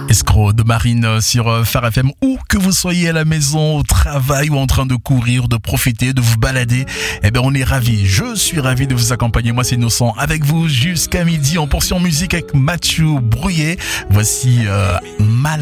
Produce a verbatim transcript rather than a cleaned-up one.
Escroc de Marine sur Phare F M, où que vous soyez à la maison, au travail ou en train de courir, de profiter, de vous balader, eh ben on est ravis. Je suis ravi de vous accompagner. Moi c'est Innocent avec vous jusqu'à midi en portion musique avec Mathieu Brouillet. Voici euh, Mal